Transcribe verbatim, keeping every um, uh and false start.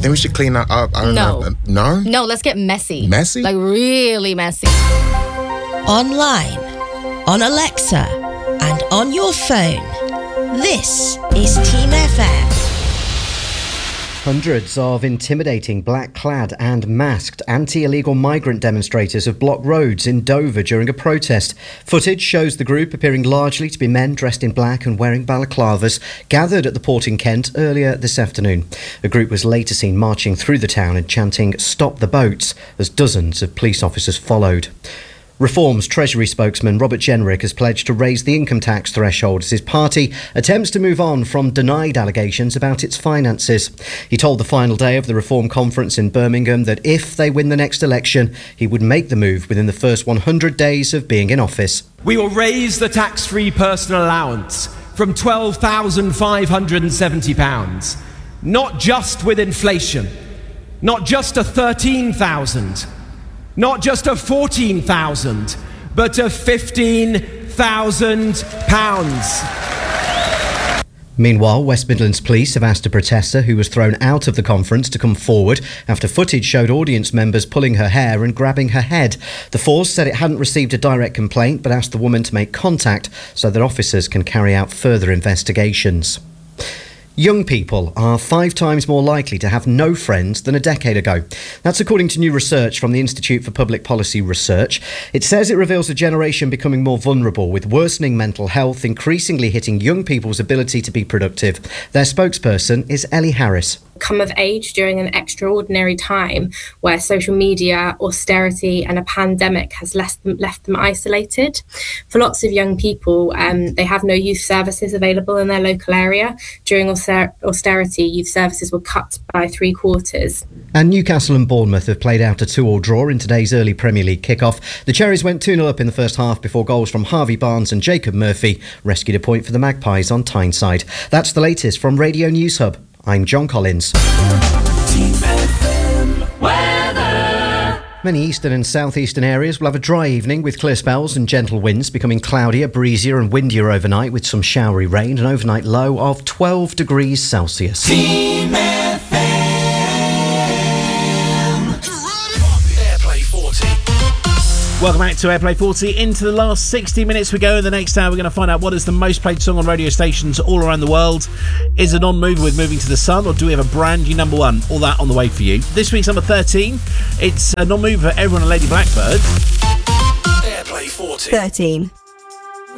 think we should clean that up. I don't No. know. No? No, let's get messy. Messy? Like really messy. Online, on Alexa, and on your phone. This is Team F M. Hundreds of intimidating black-clad and masked anti-illegal migrant demonstrators have blocked roads in Dover during a protest. Footage shows the group, appearing largely to be men dressed in black and wearing balaclavas, gathered at the port in Kent earlier this afternoon. A group was later seen marching through the town and chanting "Stop the boats" as dozens of police officers followed. Reform's Treasury spokesman Robert Jenrick has pledged to raise the income tax threshold as his party attempts to move on from denied allegations about its finances. He told the final day of the Reform conference in Birmingham that if they win the next election, he would make the move within the first one hundred days of being in office. We will raise the tax-free personal allowance from twelve thousand five hundred seventy pounds, not just with inflation, not just to thirteen thousand, not just of fourteen thousand, but of fifteen thousand pounds. Meanwhile, West Midlands Police have asked a protester who was thrown out of the conference to come forward after footage showed audience members pulling her hair and grabbing her head. The force said it hadn't received a direct complaint but asked the woman to make contact so that officers can carry out further investigations. Young people are five times more likely to have no friends than a decade ago. That's according to new research from the Institute for Public Policy Research. It says it reveals a generation becoming more vulnerable, with worsening mental health increasingly hitting young people's ability to be productive. Their spokesperson is Ellie Harris. Come of age during an extraordinary time where social media, austerity and a pandemic has left them, left them isolated. For lots of young people, um, they have no youth services available in their local area. During auster- austerity, youth services were cut by three quarters. And Newcastle and Bournemouth have played out a two-all draw in today's early Premier League kick-off. The Cherries went two nil up in the first half before goals from Harvey Barnes and Jacob Murphy rescued a point for the Magpies on Tyneside. That's the latest from Radio News Hub. I'm John Collins. Many eastern and southeastern areas will have a dry evening with clear spells and gentle winds, becoming cloudier, breezier and windier overnight with some showery rain, an overnight low of twelve degrees Celsius. Team F M. Airplay forty. Welcome back to Airplay forty. Into the last sixty minutes we go. In the next hour, we're going to find out what is the most played song on radio stations all around the world. Is a non-mover with Moving to the Sun, or do we have a brand new number one? All that on the way for you. This week's number thirteen, it's a non-mover for Everyone and Lady Blackbird. Airplay forty. thirteen.